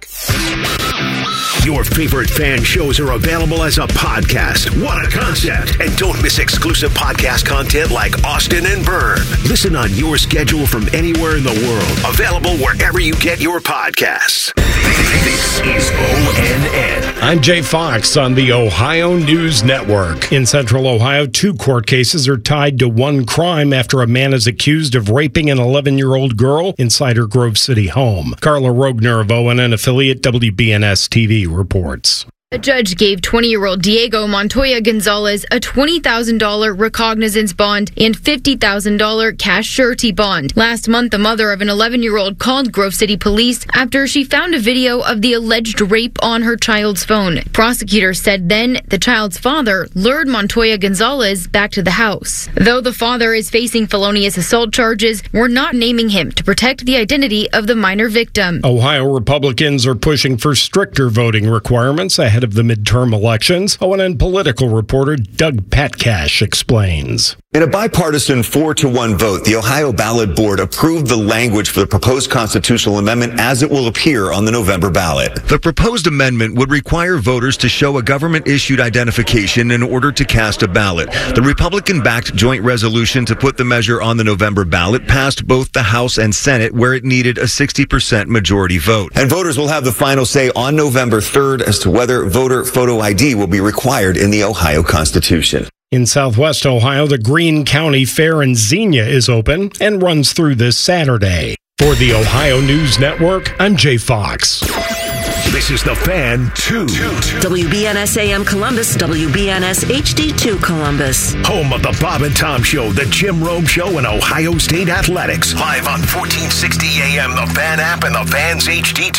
Your favorite fan shows are available as a podcast. What a concept. And don't miss exclusive podcast content like Austin and Byrne. Listen on your schedule from anywhere in the world. Available wherever you get your podcasts. This is ONN. I'm Jay Fox on the Ohio News Network. In Central Ohio, 2 court cases are tied to one crime after a man is accused of raping an 11-year-old girl inside her Grove City home. Carla Rogner of ONN affiliate WBNS TV reports. A judge gave 20-year-old Diego Montoya Gonzalez a $20,000 recognizance bond and $50,000 cash surety bond. Last month, the mother of an 11-year-old called Grove City police after she found a video of the alleged rape on her child's phone. Prosecutors said then the child's father lured Montoya Gonzalez back to the house. Though the father is facing felonious assault charges, we're not naming him to protect the identity of the minor victim. Ohio Republicans are pushing for stricter voting requirements ahead of the midterm elections. ONN political reporter Doug Patcash explains. In a bipartisan 4-1 vote, the Ohio Ballot Board approved the language for the proposed constitutional amendment as it will appear on the November ballot. The proposed amendment would require voters to show a government-issued identification in order to cast a ballot. The Republican-backed joint resolution to put the measure on the November ballot passed both the House and Senate, where it needed a 60% majority vote. And voters will have the final say on November 3rd as to whether voter photo ID will be required in the Ohio Constitution. In Southwest Ohio, the Greene County Fair in Xenia is open and runs through this Saturday. For the Ohio News Network, I'm Jay Fox. This is The Fan 2. WBNS AM Columbus, WBNS HD2 Columbus. Home of the Bob and Tom Show, the Jim Rome Show, and Ohio State Athletics. Live on 1460 AM, the Fan app, and the Fan's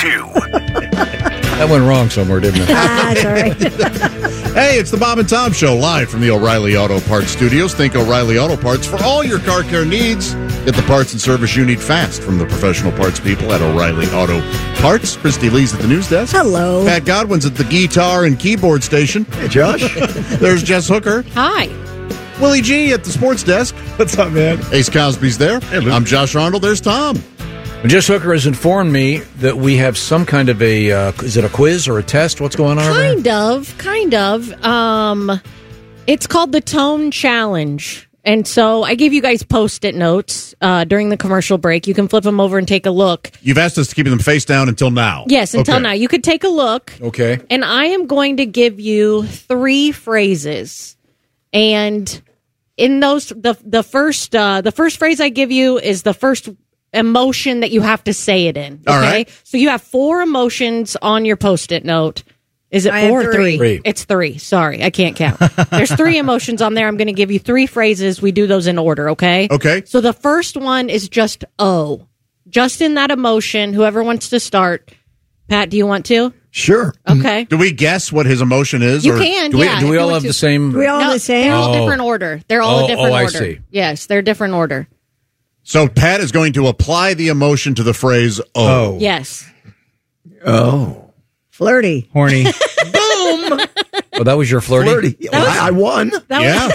HD2. That went wrong somewhere, didn't it? Sorry. Hey, it's the Bob and Tom Show, live from the O'Reilly Auto Parts Studios. Think O'Reilly Auto Parts for all your car care needs. Get the parts and service you need fast from the professional parts people at O'Reilly Auto Parts. Christy Lee's at the news desk. Hello. Pat Godwin's at the guitar and keyboard station. Hey, Josh. There's Jess Hooker. Hi. Willie G at the sports desk. What's up, man? Ace Cosby's there. Hey, I'm Josh Arnold. There's Tom. Jess Hooker has informed me that we have some kind of a, is it a quiz or a test? What's going on over there? Kind of. It's called the Tone Challenge. And so I gave you guys Post-it notes during the commercial break. You can flip them over and take a look. You've asked us to keep them face down until now. Yes, until now. You could take a look. Okay. And I am going to give you 3 phrases. And in those, the first phrase I give you is the first emotion that you have to say it in. Okay? All right. So you have 4 emotions on your Post-it note. Is it 4 or 3? It's 3. Sorry, I can't count. There's 3 emotions on there. I'm going to give you 3 phrases. We do those in order, okay? Okay. So the first one is just O. Just in that emotion, whoever wants to start. Pat, do you want to? Sure. Okay. Do we guess what his emotion is? You can, yeah. Do we all have the same? We all the same? They're all different order. They're all a different order. I see. Yes, they're different order. So Pat is going to apply the emotion to the phrase O. Yes. Oh. Flirty. Horny. Boom. Oh, that was your flirty? I won. Yeah.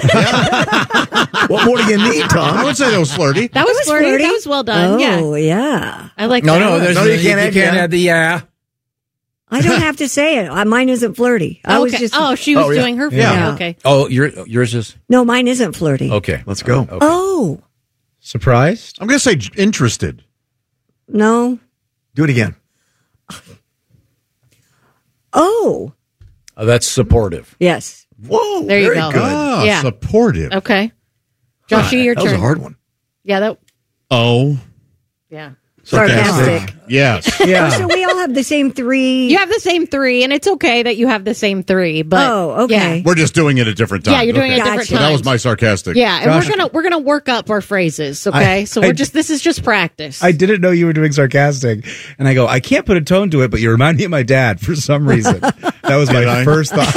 What more do you need, Tom? I would say that was flirty. That was flirty. That was well done. Oh, yeah. I like no, that. No, you can't add the yeah. I don't have to say it. Mine isn't flirty. I was just. Oh, she was doing her. Yeah. Okay. Oh, yours is? No, mine isn't flirty. Okay. Let's go. Okay. Oh. Surprised? I'm going to say interested. No. Do it again. Oh. That's supportive. Yes. Whoa. There you very go. Good. Yeah. Supportive. Okay. Joshy, your that turn. was a hard one. Yeah. That. Oh. Yeah. Sarcastic. Yes. Yeah. So we all have the same 3. You have the same 3, and it's okay that you have the same 3. But okay. We're just doing it at different times. Yeah, you're doing it at different So that was times. my sarcastic. Yeah, and Josh, we're gonna work up our phrases. Okay, so this is just practice. I didn't know you were doing sarcastic, and I go, I can't put a tone to it, but you remind me of my dad for some reason. That was my first thought.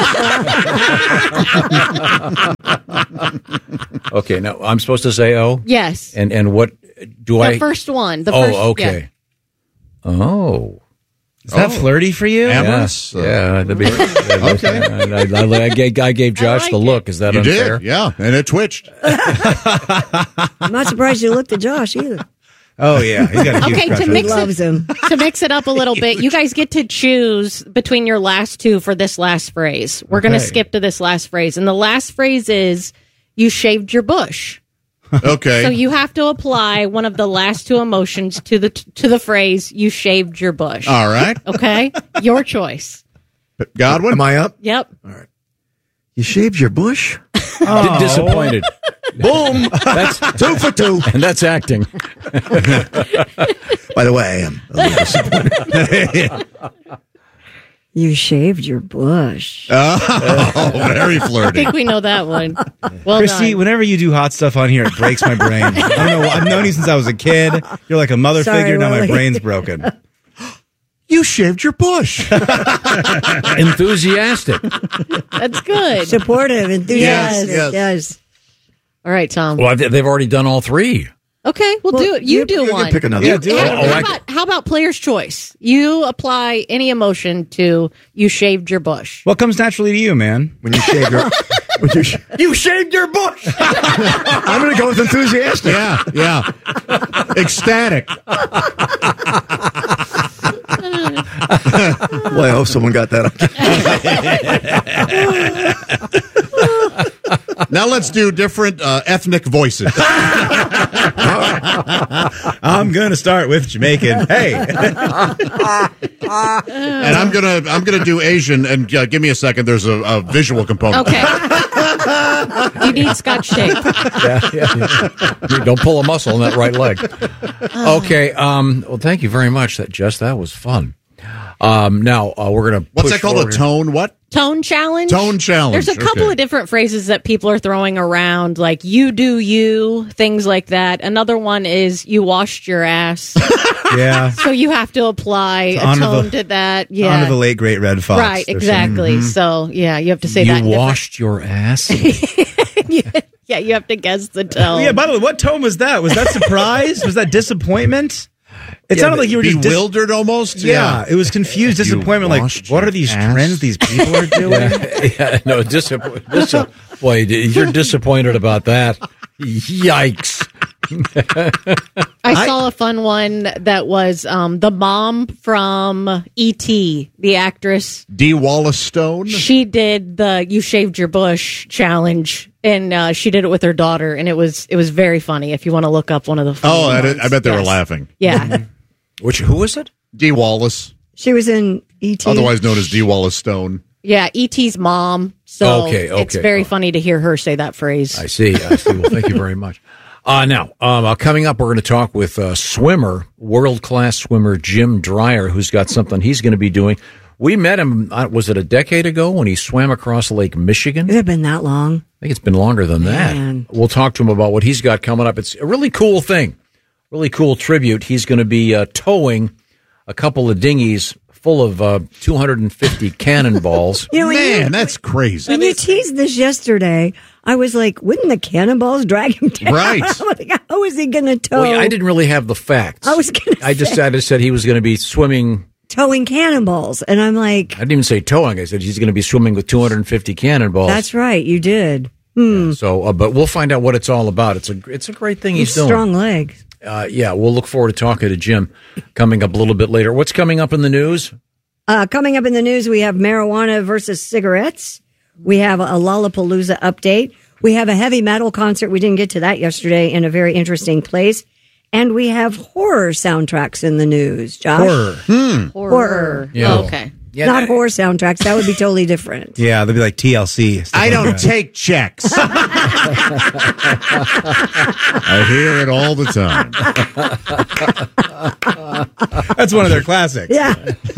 Okay, now I'm supposed to say oh? Yes. And what do The first one. The first. okay. Oh. Is that flirty for you? Amorous? Yeah. That'd be, Okay. I gave Josh the look. Is that You unfair? did, yeah, and it twitched. I'm not surprised you looked at Josh either. Oh, yeah. He's got a huge Okay, crush to on mix him. Loves him. To mix it up a little bit, you guys get to choose between your last 2 for this last phrase. We're going to Okay. skip to this last phrase, and the last phrase is "you shaved your bush." Okay. So you have to apply one of the last 2 emotions to the phrase "you shaved your bush." All right. Okay, your choice. Godwin? Am I up? Yep. You shaved your bush? Disappointed. Boom. That's 2 for 2. and that's acting. By the way, I am a little disappointed. You shaved your bush. Oh, very I flirty. think we know that one. Well Christy, done. whenever you do hot stuff on here, it breaks my brain. I don't know. I've known you since I was a kid. You're like a mother Sorry, figure. Now my Willie. brain's broken. You shaved your bush. Enthusiastic. That's good. Supportive, enthusiastic. Yes. Yes. All right, Tom. Well, they've already done all 3. Okay, we'll do it. You do one. Pick another. Yeah, do it. How about player's choice? You apply any emotion to "you shaved your bush." What comes naturally to you, man? When you shave your... You shaved your bush. I'm going to go with enthusiastic. Yeah. Ecstatic. Well, I hope someone got that. Now let's do different ethnic voices. I'm going to start with Jamaican. Hey. And I'm gonna do Asian. And give me a second. There's a visual component. Okay. You need Scotch tape. You don't pull a muscle in that right leg. Okay. Well, thank you very much. That was fun. Now we're gonna. What's push that called? forward. A tone? What? Tone challenge? Tone challenge. There's a couple Okay. of different phrases that people are throwing around, like "you do you," things like that. Another one is "you washed your ass." Yeah. So you have to apply a honor tone the- to that. Yeah. Honor the late, great Red Fox. Right, There's exactly. some- So, yeah, you have to say You that. in washed your ass. different- Yeah, you have to guess the tone. Oh, yeah, by the way, what tone was that? Was that surprise? Was that disappointment? It sounded like you were just bewildered almost. Yeah, it was confused disappointment. Like, what are these trends these people are doing? No, boy, you're disappointed about that. Yikes. I saw a fun one that was the mom from E.T., the actress. Dee Wallace Stone. She did the "you shaved your bush" challenge, and she did it with her daughter, and it was very funny. If you want to look up one of the funny ones. I bet they were Yes. laughing. Yeah. Who is it? Dee Wallace, She was in E.T. otherwise known as Dee Wallace Stone. Yeah, E.T.'s mom. So Okay. it's very funny to hear her say that phrase. I see. Well, thank you very much. Now, coming up, we're going to talk with world-class swimmer Jim Dreyer, who's got something he's going to be doing. We met him, was it a decade ago when he swam across Lake Michigan? Has it been that long? I think it's been longer than Man. that. We'll talk to him about what he's got coming up. It's a really cool thing, really cool tribute. He's going to be towing a couple of dinghies full of 250 cannonballs. You know, Man, that's crazy. When you teased this yesterday, I was like, wouldn't the cannonballs drag him down? Right. I'm like, how is he going to tow? Well, I didn't really have the facts. I was going to I just said he was going to be swimming. towing cannonballs. And I'm like, I didn't even say towing. I said he's going to be swimming with 250 cannonballs. that's right, you did. Hmm. So, but we'll find out what it's all about. It's a great thing he's doing. Strong legs. Yeah, we'll look forward to talking to Jim coming up a little bit later. What's coming up in the news? Coming up in the news, we have marijuana versus cigarettes. We have a Lollapalooza update. We have a heavy metal concert. We didn't get to that yesterday in a very interesting place. And we have horror soundtracks in the news, Josh. Horror. Yeah. Oh, okay. Yeah, Not horror soundtracks. That would be totally different. Yeah, they'd be like TLC. I don't take checks. I hear it all the time. That's one of their classics. Yeah.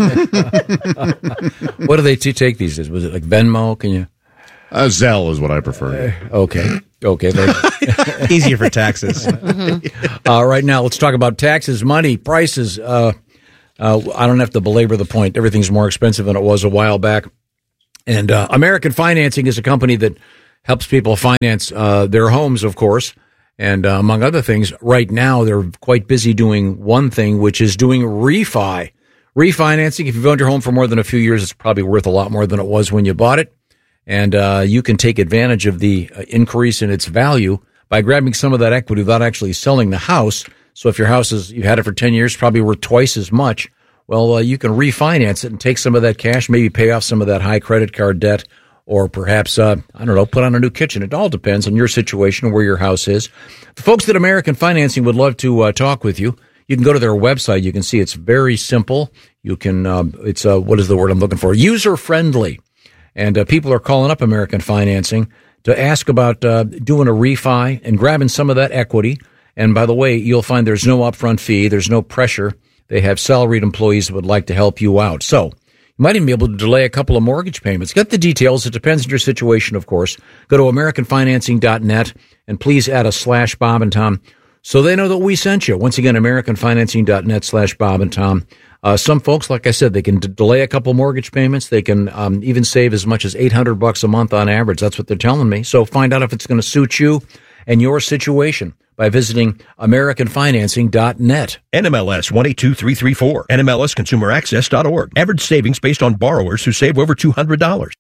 What do they take these days? Was it like Venmo? Can you? Zelle is what I prefer. Okay. Easier for taxes. Right now, let's talk about taxes, money, prices. I don't have to belabor the point. Everything's more expensive than it was a while back. And American Financing is a company that helps people finance their homes, of course. And among other things, right now they're quite busy doing one thing, which is doing refinancing. If you've owned your home for more than a few years, it's probably worth a lot more than it was when you bought it. And you can take advantage of the increase in its value by grabbing some of that equity without actually selling the house. So if your house you've had it for 10 years, probably worth twice as much, well, you can refinance it and take some of that cash, maybe pay off some of that high credit card debt, or perhaps, put on a new kitchen. It all depends on your situation and where your house is. The folks at American Financing would love to talk with you. You can go to their website. You can see it's very simple. You can, what is the word I'm looking for? User-friendly. And people are calling up American Financing to ask about doing a refi and grabbing some of that equity. And by the way, you'll find there's no upfront fee. There's no pressure. They have salaried employees that would like to help you out. So you might even be able to delay a couple of mortgage payments. Get the details. It depends on your situation, of course. Go to AmericanFinancing.net and please add a /Bob and Tom so they know that we sent you. Once again, AmericanFinancing.net /Bob and Tom. Some folks, like I said, they can delay a couple mortgage payments. They can even save as much as $800 a month on average. That's what they're telling me. So find out if it's going to suit you and your situation by visiting AmericanFinancing.net. NMLS 182334. NMLSConsumerAccess.org. Average savings based on borrowers who save over $200.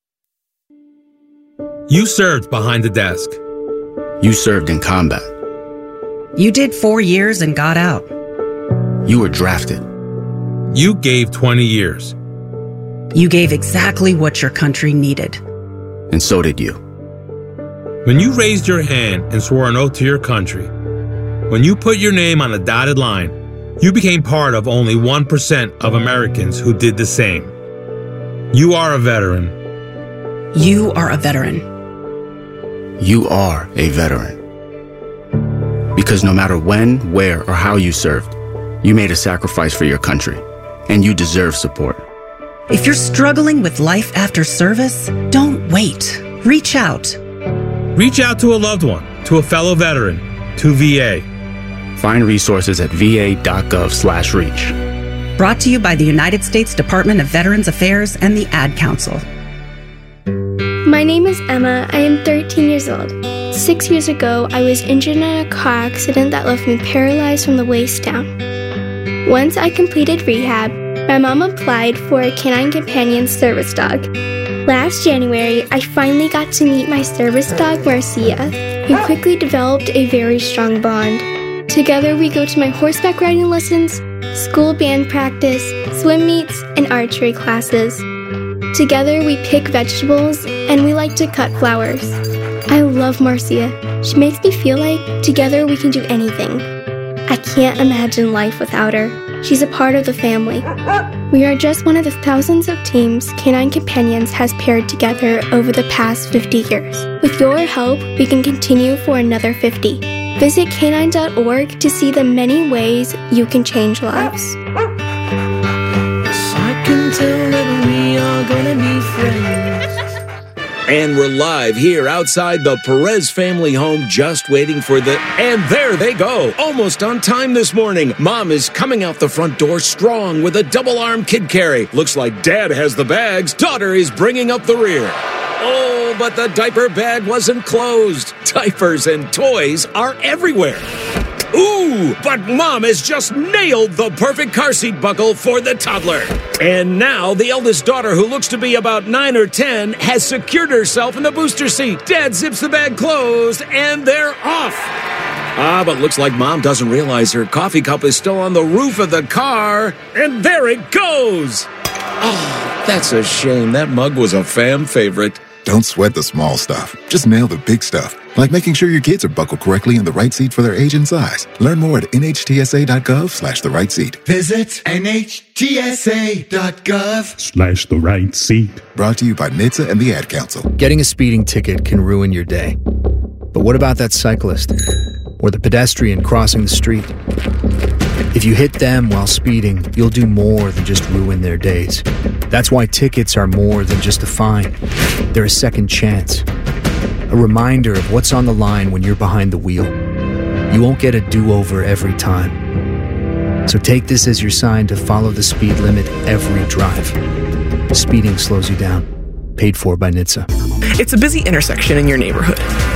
You served behind the desk. You served in combat. You did 4 years and got out. You were drafted. You gave 20 years. You gave exactly what your country needed. And so did you. When you raised your hand and swore an oath to your country, when you put your name on a dotted line, you became part of only 1% of Americans who did the same. You are a veteran. You are a veteran. You are a veteran. Because no matter when, where, or how you served, you made a sacrifice for your country, and you deserve support. If you're struggling with life after service, don't wait. Reach out. Reach out to a loved one, to a fellow veteran, to VA. Find resources at va.gov/reach. Brought to you by the United States Department of Veterans Affairs and the Ad Council. My name is Emma. I am 13 years old. 6 years ago, I was injured in a car accident that left me paralyzed from the waist down. Once I completed rehab, my mom applied for a Canine Companion service dog. Last January, I finally got to meet my service dog, Marcia. We quickly developed a very strong bond. Together, we go to my horseback riding lessons, school band practice, swim meets, and archery classes. Together, we pick vegetables, and we like to cut flowers. I love Marcia. She makes me feel like together we can do anything. I can't imagine life without her. She's a part of the family. We are just one of the thousands of teams Canine Companions has paired together over the past 50 years. With your help, we can continue for another 50. Visit canine.org to see the many ways you can change lives. I can tell that we are gonna be friends. And we're live here outside the Perez family home, just waiting for and there they go, almost on time this morning. Mom is coming out the front door strong with a double-arm kid carry. Looks like Dad has the bags. Daughter is bringing up the rear. Oh, but the diaper bag wasn't closed. Diapers and toys are everywhere. Ooh, but Mom has just nailed the perfect car seat buckle for the toddler. And now the eldest daughter, who looks to be about 9 or 10, has secured herself in the booster seat. Dad zips the bag closed, and they're off. But looks like Mom doesn't realize her coffee cup is still on the roof of the car. And there it goes. Oh, that's a shame. That mug was a fan favorite. Don't sweat the small stuff. Just nail the big stuff, like making sure your kids are buckled correctly in the right seat for their age and size. Learn more at nhtsa.gov/the right seat. Visit nhtsa.gov/the right seat. Brought to you by NHTSA and the Ad Council. Getting a speeding ticket can ruin your day. But what about that cyclist or the pedestrian crossing the street? If you hit them while speeding, you'll do more than just ruin their days. That's why tickets are more than just a fine. They're a second chance. A reminder of what's on the line when you're behind the wheel. You won't get a do-over every time. So take this as your sign to follow the speed limit every drive. Speeding slows you down. Paid for by NHTSA. It's a busy intersection in your neighborhood.